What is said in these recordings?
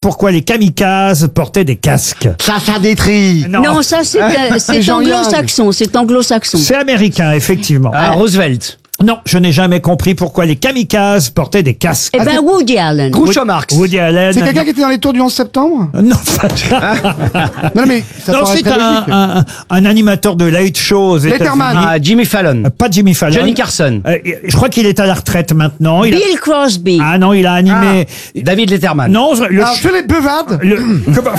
pourquoi les kamikazes portaient des casques. Sacha Détry. Non, ça c'est anglo-saxon, c'est anglo-saxon. C'est américain, effectivement. Roosevelt. Non, je n'ai jamais compris pourquoi les kamikazes portaient des casques. Eh ben Woody Allen. Groucho Marx. Woody Allen. C'est quelqu'un qui était dans les tours du 11 septembre? Non, Non, mais ça non, paraît c'est très logique. un animateur de late show aux États-Unis. Letterman. Jimmy Fallon. Pas Jimmy Fallon. Johnny Carson. Je crois qu'il est à la retraite maintenant. Bill Crosby. Ah non, il a animé. David Letterman. Non, Philippe Bevard. Comment-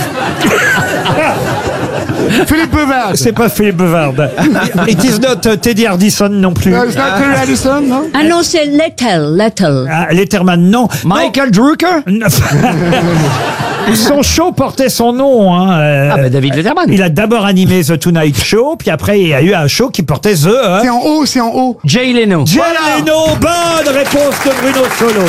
Philippe Bevard. C'est pas Philippe Bevard. It is not Teddy Hardison non plus. It's not Terry Addison, non? Ah non, c'est Lettel. Ah, Letterman, non. Michael Drucker. Non. Son show portait son nom. Hein. David Letterman. Il a d'abord animé The Tonight Show, puis après il y a eu un show qui portait The. C'est en haut. Jay Leno. Jay Leno, bonne réponse de Bruno Solo.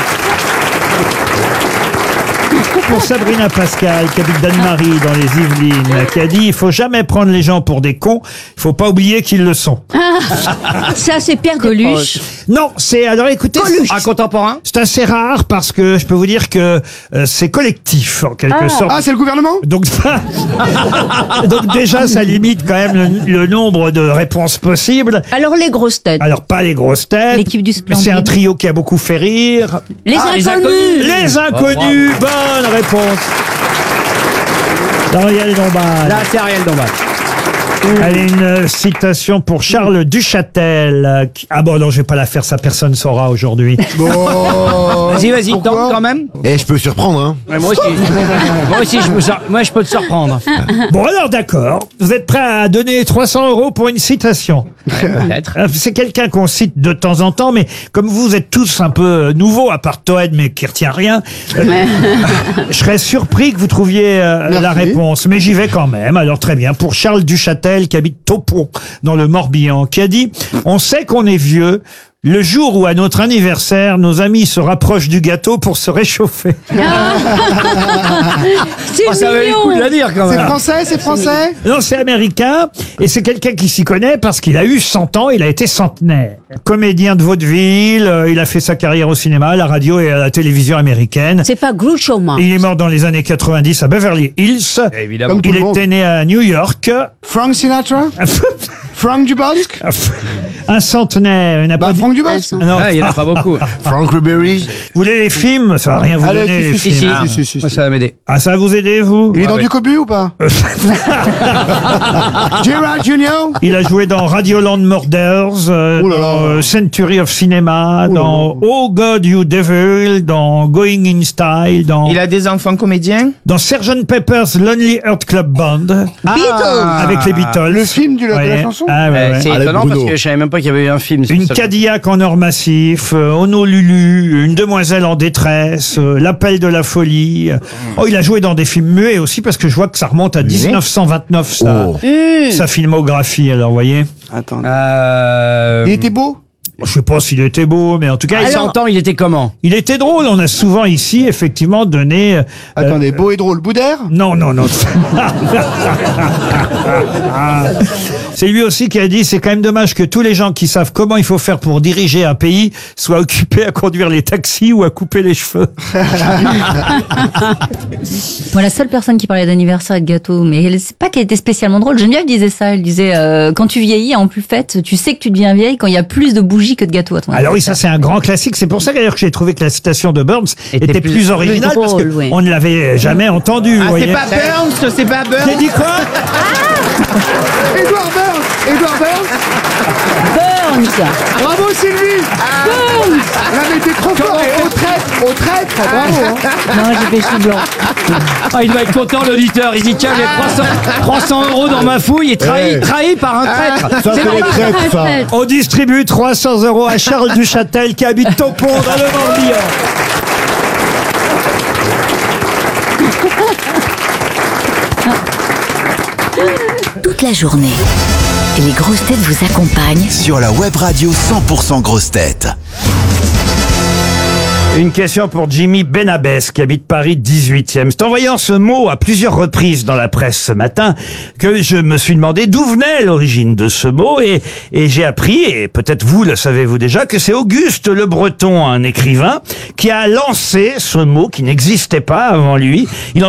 Pour Sabrina Pascal, qui habite Danemarie dans les Yvelines, qui a dit: il faut jamais prendre les gens pour des cons, il faut pas oublier qu'ils le sont. Ça c'est Pierre Coluche. Non, c'est, alors écoutez, Un contemporain. c'est assez rare parce que je peux vous dire que c'est collectif en quelque sorte. Ah, c'est le gouvernement? Donc, donc déjà, ça limite quand même le nombre de réponses possibles. Alors les grosses têtes. Alors pas les grosses têtes. L'équipe du mais c'est un Splendide. trio qui a beaucoup fait rire. Les inconnus. Les inconnus, bonne réponse. Ariel Dombal. Là, c'est Ariel Dombal. Allez, une citation pour Charles Duchâtel. Ah bon, non, je vais pas la faire, ça personne saura aujourd'hui. Vas-y, tente quand même. Et je peux surprendre, hein. Ouais, moi aussi, je peux te surprendre. Bon, alors d'accord. Vous êtes prêt à donner 300 € pour une citation? Peut-être. C'est quelqu'un qu'on cite de temps en temps, mais comme vous êtes tous un peu nouveaux, à part Toen, mais qui retient rien, je serais surpris que vous trouviez la réponse. Mais j'y vais quand même. Alors très bien. Pour Charles Duchâtel, qui habite Taupon, dans le Morbihan, qui a dit: on sait qu'on est vieux le jour où, à notre anniversaire, nos amis se rapprochent du gâteau pour se réchauffer. C'est Ça valait le coup de mignon. la dire quand C'est même. français, c'est français? Non, c'est américain, et c'est quelqu'un qui s'y connaît parce qu'il a eu 100 ans, il a été centenaire. Comédien de vaudeville, il a fait sa carrière au cinéma, à la radio et à la télévision américaine. C'est pas Groucho Marx. Il est mort dans les années 90 à Beverly Hills. Évidemment. Comme tout Il le monde. était né à New York. Frank Sinatra? Frank Dubosc? Un centenaire. Il n'a pas dit- Frank Dubosc? Non. Il y en a pas beaucoup. Frank Ribery? Vous voulez les films? Ça va rien vous donner, les Si, films. si. Moi, ça va m'aider. Ah, ça va vous aider, vous? Il est dans du cobu ou pas? Gerard Junior? Il a joué dans Radioland Murders, Oh là là. dans Century of Cinema, dans Oh God You Devil, dans Going in Style, dans, Il a des enfants comédiens? dans Sgt. Pepper's Lonely Heart Club Band, Beatles. avec les Beatles. Le film de la Ouais. chanson? Ah, ouais, ouais. C'est Avec étonnant Bruno. parce que je savais même pas qu'il y avait eu un film. sur Une ça. Cadillac en or massif, Honolulu, Une demoiselle en détresse, L'appel de la folie. Oh, il a joué dans des films muets aussi parce que je vois que ça remonte à 1929, sa filmographie, alors, vous voyez. Attends. Euh... Il était beau? Je sais pas s'il était beau, mais en tout cas, À 100 ans, il était comment? il était drôle. On a souvent ici, effectivement, donné... Attendez, beau et drôle. Boudère? Non. C'est lui aussi qui a dit: c'est quand même dommage que tous les gens qui savent comment il faut faire pour diriger un pays soient occupés à conduire les taxis ou à couper les cheveux. Moi, la seule personne qui parlait d'anniversaire et de gâteau, mais c'est pas qu'elle était spécialement drôle. Geneviève disait ça. Elle disait quand tu vieillis, en plus fête, tu sais que tu deviens vieille quand il y a plus de bougies que de gâteaux à ton Alors oui, anniversaire. ça c'est un grand classique. C'est pour ça d'ailleurs que j'ai trouvé que la citation de Burns était plus originale plus parce drôle, que oui. on ne l'avait jamais entendue. vous Ah, voyez. c'est pas Burns, c'est pas J'ai Burns. dit quoi? Edouard Burns! Edouard Burns! Burns. Bravo Sylvie! Là, mais t'es trop fort! Et au traître! Bravo! Hein. Non, j'ai fait chou blanc. Ah, il doit être content, l'auditeur. Il dit tiens, j'ai 300 € dans ma fouille et trahi par un traître. Ça, c'est les traîtres, ça! On distribue 300 € à Charles Duchâtel qui habite Taupon dans le Morbihan. Toute la journée, les grosses têtes vous accompagnent Sur la web radio 100% grosses têtes. Une question pour Jimmy Benabès qui habite Paris 18e. C'est en voyant ce mot à plusieurs reprises dans la presse ce matin que je me suis demandé d'où venait l'origine de ce mot et j'ai appris, et peut-être vous le savez-vous déjà, que c'est Auguste Le Breton, un écrivain, qui a lancé ce mot qui n'existait pas avant lui. Il en